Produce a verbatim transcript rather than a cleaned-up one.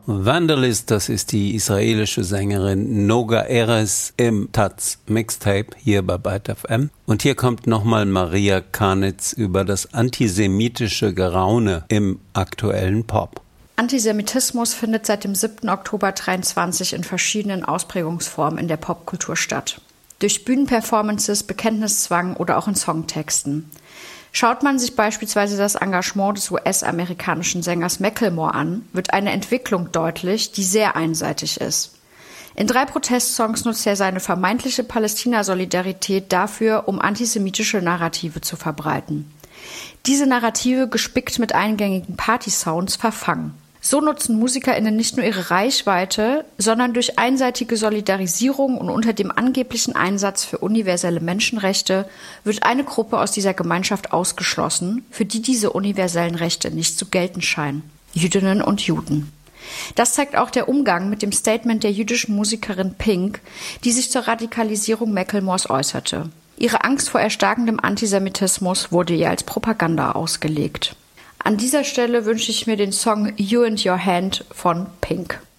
Vandalist, das ist die israelische Sängerin Noga Erez im Taz Mixtape hier bei Byte F M. Und hier kommt nochmal Maria Kanitz über das antisemitische Geraune im aktuellen Pop. Antisemitismus findet seit dem siebten Oktober dreiundzwanzig in verschiedenen Ausprägungsformen in der Popkultur statt. Durch Bühnenperformances, Bekenntniszwang oder auch in Songtexten. Schaut man sich beispielsweise das Engagement des U S-amerikanischen Sängers Macklemore an, wird eine Entwicklung deutlich, die sehr einseitig ist. In drei Protestsongs nutzt er seine vermeintliche Palästina-Solidarität dafür, um antisemitische Narrative zu verbreiten. Diese Narrative, gespickt mit eingängigen Party-Sounds, verfangen. So nutzen MusikerInnen nicht nur ihre Reichweite, sondern durch einseitige Solidarisierung und unter dem angeblichen Einsatz für universelle Menschenrechte wird eine Gruppe aus dieser Gemeinschaft ausgeschlossen, für die diese universellen Rechte nicht zu gelten scheinen: Jüdinnen und Juden. Das zeigt auch der Umgang mit dem Statement der jüdischen Musikerin Pink, die sich zur Radikalisierung Macklemores äußerte. Ihre Angst vor erstarkendem Antisemitismus wurde ihr als Propaganda ausgelegt. An dieser Stelle wünsche ich mir den Song You and Your Hand von Pink.